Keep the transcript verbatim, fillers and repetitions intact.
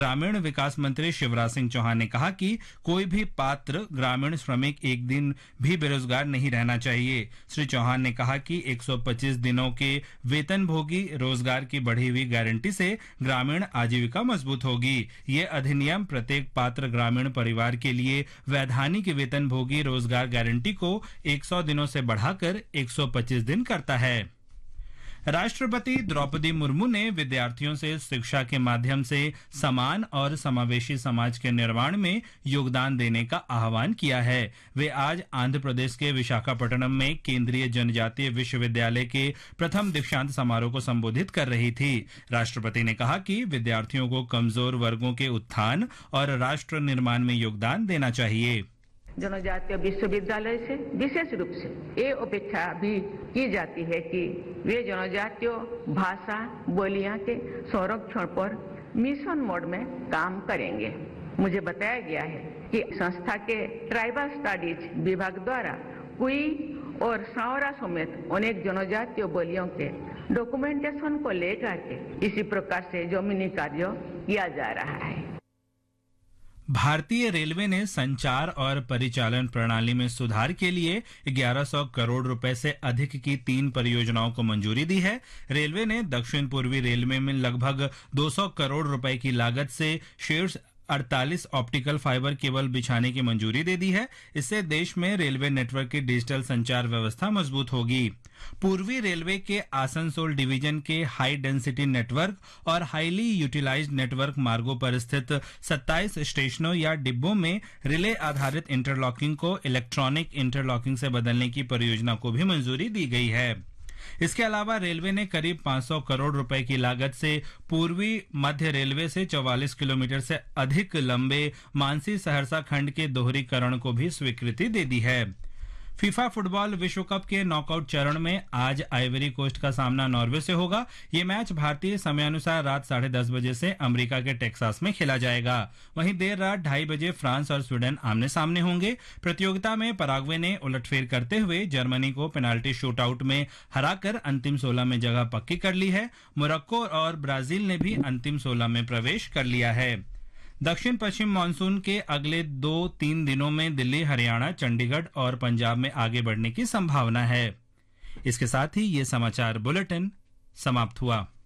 ग्रामीण विकास मंत्री शिवराज सिंह चौहान ने कहा कि कोई भी पात्र ग्रामीण श्रमिक एक दिन भी बेरोजगार नहीं रहना चाहिए। श्री चौहान ने कहा कि एक सौ पच्चीस दिनों के वेतनभोगी रोजगार की बढ़ी हुई गारंटी से ग्रामीण आजीविका मजबूत होगी। ये अधिनियम प्रत्येक पात्र ग्रामीण परिवार के लिए वैधानिक वेतनभोगी रोजगार गारंटी को एक सौ दिनों से बढ़ाकर एक सौ पच्चीस दिन करता है। राष्ट्रपति द्रौपदी मुर्मू ने विद्यार्थियों से शिक्षा के माध्यम से समान और समावेशी समाज के निर्माण में योगदान देने का आह्वान किया है। वे आज आंध्र प्रदेश के विशाखापट्टनम में केंद्रीय जनजातीय विश्वविद्यालय के प्रथम दीक्षांत समारोह को संबोधित कर रही थी। राष्ट्रपति ने कहा कि विद्यार्थियों को कमजोर वर्गों के उत्थान और राष्ट्र निर्माण में योगदान देना चाहिए। जनजातीय विश्वविद्यालय से विशेष रूप से ये अपेक्षा भी की जाती है कि वे जनजातीय भाषा बोलियां के संरक्षण पर मिशन मोड में काम करेंगे। मुझे बताया गया है कि संस्था के ट्राइबल स्टडीज विभाग द्वारा कुई और सावरा समेत अनेक जनजातीय बोलियों के डॉक्यूमेंटेशन को लेकर के इसी प्रकार से जमीनी कार्य किया जा रहा है। भारतीय रेलवे ने संचार और परिचालन प्रणाली में सुधार के लिए ग्यारह सौ करोड़ रुपए से अधिक की तीन परियोजनाओं को मंजूरी दी है। रेलवे ने दक्षिण पूर्वी रेलवे में लगभग दो सौ करोड़ रुपए की लागत से शीर्ष अड़तालीस ऑप्टिकल फाइबर केबल बिछाने की मंजूरी दे दी है। इससे देश में रेलवे नेटवर्क की डिजिटल संचार व्यवस्था मजबूत होगी। पूर्वी रेलवे के आसनसोल डिवीजन के हाई डेंसिटी नेटवर्क और हाईली यूटिलाइज्ड नेटवर्क मार्गों पर स्थित सत्ताईस स्टेशनों या डिब्बों में रिले आधारित इंटरलॉकिंग को इलेक्ट्रॉनिक इंटरलॉकिंग से बदलने की परियोजना को भी मंजूरी दी गई है। इसके अलावा रेलवे ने करीब पाँच सौ करोड़ रुपए की लागत से पूर्वी मध्य रेलवे से चौवालीस किलोमीटर से अधिक लंबे मानसी सहरसा खंड के दोहरीकरण को भी स्वीकृति दे दी है। फीफा फुटबॉल विश्व कप के नॉकआउट चरण में आज आइवरी कोस्ट का सामना नॉर्वे से होगा। ये मैच भारतीय समयानुसार रात साढ़े दस बजे से अमेरिका के टेक्सास में खेला जाएगा। वहीं देर रात ढाई बजे फ्रांस और स्वीडन आमने सामने होंगे। प्रतियोगिता में पराग्वे ने उलटफेर करते हुए जर्मनी को पेनाल्टी शूटआउट में हराकर अंतिम सोलह में जगह पक्की कर ली है। मोरक्को और ब्राजील ने भी अंतिम सोलह में प्रवेश कर लिया है। दक्षिण पश्चिम मानसून के अगले दो तीन दिनों में दिल्ली, हरियाणा, चंडीगढ़ और पंजाब में आगे बढ़ने की संभावना है। इसके साथ ही ये समाचार बुलेटिन समाप्त हुआ।